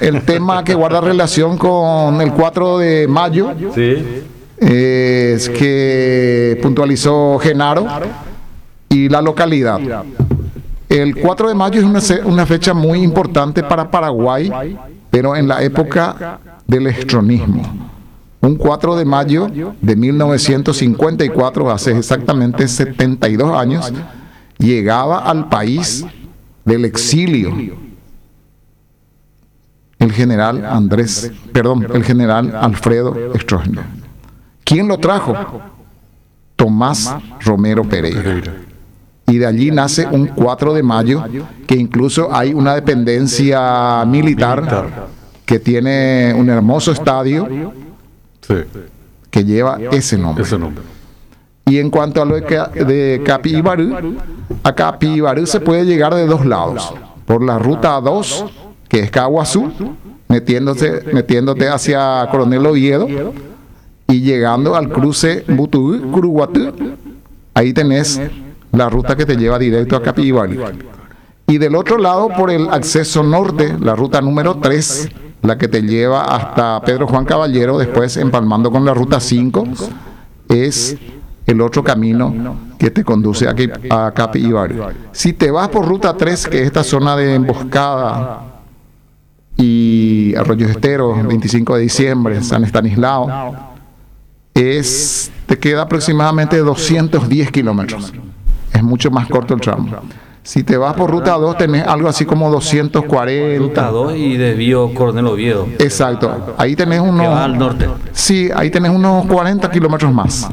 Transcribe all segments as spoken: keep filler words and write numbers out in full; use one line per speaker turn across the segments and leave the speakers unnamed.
el tema que guarda relación con el cuatro de mayo,
Sí.
es que puntualizó Genaro y la localidad. El cuatro de mayo es una, ce- una fecha muy importante para Paraguay, pero en la época del estronismo. Un cuatro de mayo de mil novecientos cincuenta y cuatro, hace exactamente setenta y dos años, llegaba al país del exilio el general Andrés, perdón, el general Alfredo Stroessner. ¿Quién lo trajo? Tomás Romero Pereira. Y de allí nace un cuatro de mayo, que incluso hay una dependencia militar que tiene un hermoso estadio
Sí.
que lleva ese nombre.
Ese nombre.
Y en cuanto a lo de, Ca- de Capibarú, a Capibarú se puede llegar de dos lados. Por la ruta dos, que es Caguazú, metiéndose, metiéndote hacia Coronel Oviedo, y llegando al cruce Butú-Curuguatú, ahí tenés la ruta que te lleva directo a Capibarú. Y del otro lado, por el acceso norte, la ruta número tres, la que te lleva hasta Pedro Juan Caballero, después empalmando con la ruta cinco, es el otro camino que te conduce aquí a Capibarú. Si te vas por ruta tres, que es esta zona de Emboscada y Arroyos Esteros, veinticinco de diciembre, San Estanislao, es, te queda aproximadamente doscientos diez kilómetros. Es mucho más corto el tramo. Si te vas por ruta dos, tenés algo así como doscientos cuarenta.
Ruta dos y desvío Coronel Oviedo.
Exacto. Ahí tenés
Que va al
unos...
norte.
Sí, ahí tenés unos cuarenta kilómetros más.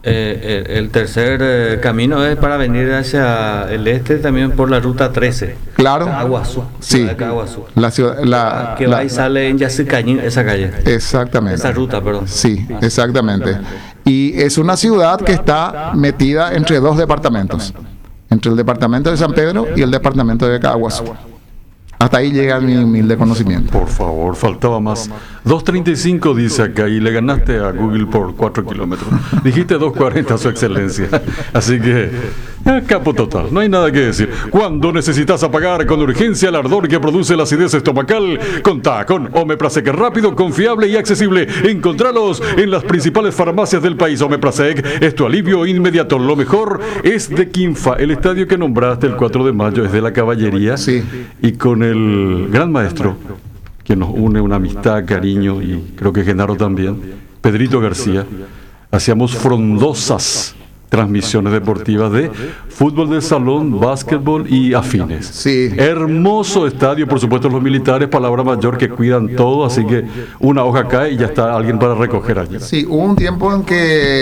Eh, el, el tercer eh, camino es para venir hacia el este también por la ruta trece.
Claro.
Caguazú.
Sí.
Ciudad de Caguazú.
La ciudad... La,
Que
la-
va y sale en Yacycañín, esa calle.
exactamente.
Esa ruta, perdón.
Sí, exactamente. Y es una ciudad que está metida entre dos departamentos. Entre el departamento de San Pedro y el departamento de Caguazú. Hasta ahí llega mi humilde conocimiento.
Por favor, faltaba más. dos treinta y cinco dice acá y le ganaste a Google por cuatro kilómetros. Dijiste dos cuarenta, su excelencia. Así que, eh, capo total, no hay nada que decir. Cuando necesitas apagar con urgencia el ardor que produce la acidez estomacal, contá con Omeprazec rápido, confiable y accesible. Encontralos en las principales farmacias del país. Omeprazec es tu alivio inmediato. Lo mejor es de Quinfa, el estadio que nombraste el cuatro de mayo, es de la caballería.
Sí.
Y con el gran maestro, que nos une una amistad, cariño, y creo que Genaro también, Pedrito García, hacíamos frondosas transmisiones deportivas de fútbol de salón, básquetbol y afines.
Sí.
Hermoso estadio, por supuesto los militares, palabra mayor, que cuidan todo, así que una hoja cae y ya está alguien para recoger allí.
Sí, hubo un tiempo en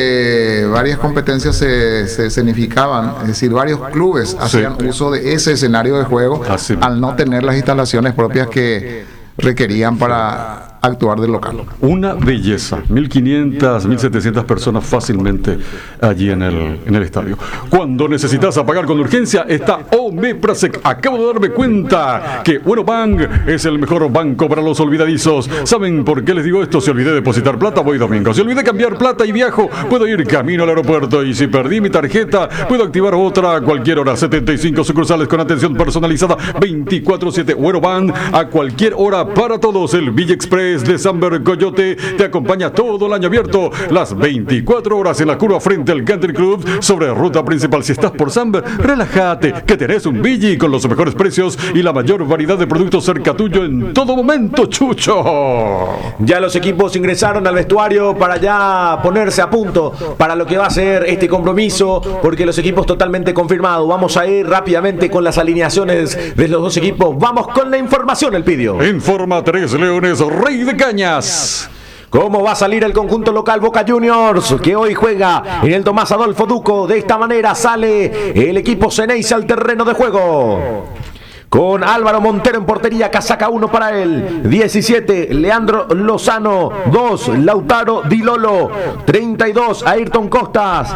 que varias competencias se, se escenificaban, es decir, varios clubes hacían uso de ese escenario de juego
Así.
al no tener las instalaciones propias que requerían para actuar de local.
Una belleza, mil quinientas, mil setecientas personas fácilmente allí en el, en el estadio. Cuando necesitas apagar con urgencia, está Omeprazec. Acabo de darme cuenta que Bueno Bank es el mejor banco para los olvidadizos. ¿Saben por qué les digo esto? Si olvidé depositar plata, voy domingo. Si olvidé cambiar plata y viajo, puedo ir camino al aeropuerto. Y si perdí mi tarjeta, puedo activar otra a cualquier hora. setenta y cinco sucursales con atención personalizada veinticuatro siete. Bueno Bank a cualquier hora para todos. El Villa Express de Samber Coyote te acompaña todo el año abierto, las veinticuatro horas en la curva frente al Country Club sobre ruta principal. Si estás por Samber, relájate, que tenés un Villi con los mejores precios y la mayor variedad de productos cerca tuyo en todo momento, Chucho.
Ya los equipos ingresaron al vestuario para ya ponerse a punto para lo que va a ser este compromiso, porque los equipos totalmente confirmados. Vamos a ir rápidamente con las alineaciones de los dos equipos. Vamos con la información, Elpidio.
En forma Tres Leones, Rey de Cañas.
¿Cómo va a salir el conjunto local Boca Juniors, que hoy juega en el Tomás Adolfo Duco? De esta manera sale el equipo Ceneice al terreno de juego. Con Álvaro Montero en portería, casaca uno para él. diecisiete, Leandro Lozano. dos, Lautaro Di Lolo. treinta y dos, Ayrton Costas.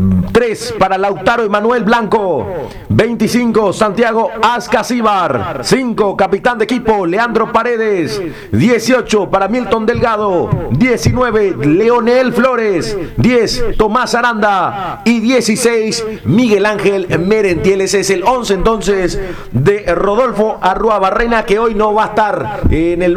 tres para Lautaro Emanuel Blanco. veinticinco, Santiago Ascasíbar. cinco, capitán de equipo, Leandro Paredes. dieciocho, para Milton Delgado. diecinueve, Leonel Flores. diez, Tomás Aranda. Y dieciséis, Miguel Ángel Merentiel. Ese es el once entonces de Rodolfo Arrua Barrena, que hoy no va a estar en el